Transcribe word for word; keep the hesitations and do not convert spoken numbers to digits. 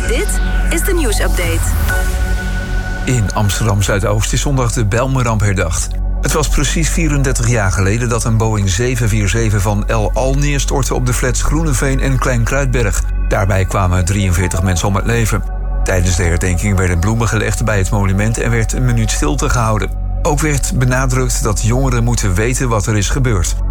Dit is de nieuwsupdate. In Amsterdam-Zuidoost is zondag de Bijlmerramp herdacht. Het was precies vierendertig jaar geleden dat een Boeing zeven vier zeven van El Al neerstortte op de flats Groeneveen en Klein Kruidberg. Daarbij kwamen drieënveertig mensen om het leven. Tijdens de herdenking werden bloemen gelegd bij het monument en werd een minuut stilte gehouden. Ook werd benadrukt dat jongeren moeten weten wat er is gebeurd.